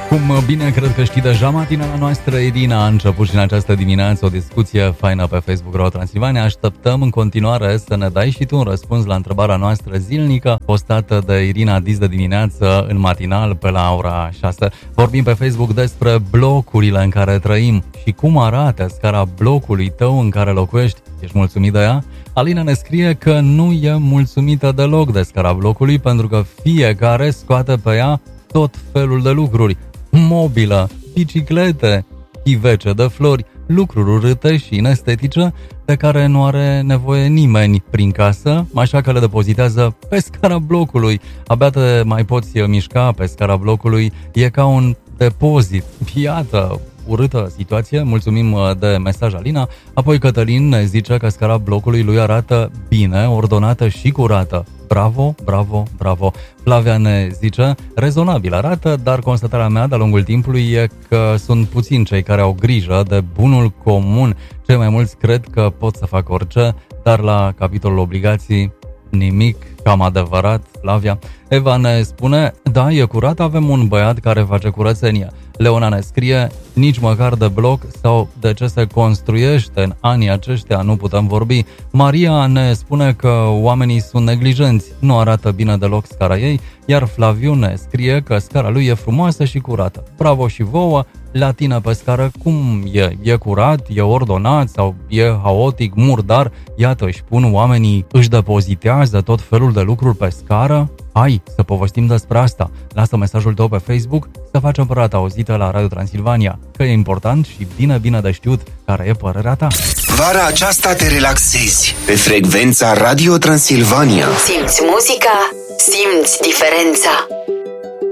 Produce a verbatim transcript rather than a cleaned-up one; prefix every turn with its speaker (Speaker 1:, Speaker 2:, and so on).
Speaker 1: Cum bine cred că știi deja, matinala noastră, Irina a început și în această dimineață o discuție faină pe Facebook Radio Transilvania. Așteptăm în continuare să ne dai și tu un răspuns la întrebarea noastră zilnică postată de Irina dis de dimineață în matinal pe la ora șase. Vorbim pe Facebook despre blocurile în care trăim și cum arată scara blocului tău în care locuiești. Ești mulțumit de ea? Alina ne scrie că nu e mulțumită deloc de scara blocului pentru că fiecare scoate pe ea tot felul de lucruri. Mobilă, biciclete, chivece de flori, lucruri urâte și inestetice de care nu are nevoie nimeni prin casă, așa că le depozitează pe scara blocului. Abia te mai poți mișca pe scara blocului, e ca un depozit. Iată, urâtă situație, mulțumim de mesaj, Alina. Apoi Cătălin ne zice că scara blocului lui arată bine, ordonată și curată. Bravo, bravo, bravo. Flavia ne zice, rezonabil arată, dar constatarea mea de-a lungul timpului e că sunt puțini cei care au grijă de bunul comun. Cei mai mulți cred că pot să facă orice, dar la capitolul obligații nimic. Cam adevărat, Flavia. Eva ne spune, da, e curat, avem un băiat care face curățenie. Leona ne scrie, nici măcar de bloc sau de ce se construiește în anii aceștia nu putem vorbi. Maria ne spune că oamenii sunt neglijenți, nu arată bine deloc scara ei, iar Flaviu ne scrie că scara lui e frumoasă și curată. Bravo și vouă, la tine pe scară cum e? E curat, e ordonat sau e haotic, murdar? Iată, își pun oamenii, își depozitează tot felul de lucruri pe scară? Hai să povestim despre asta. Lasă mesajul tău pe Facebook să facem părata auzită la Radio Transilvania, că e important și bine, bine de știut care e părerea ta.
Speaker 2: Vara aceasta te relaxezi pe frecvența Radio Transilvania.
Speaker 3: Simți muzica, simți diferența.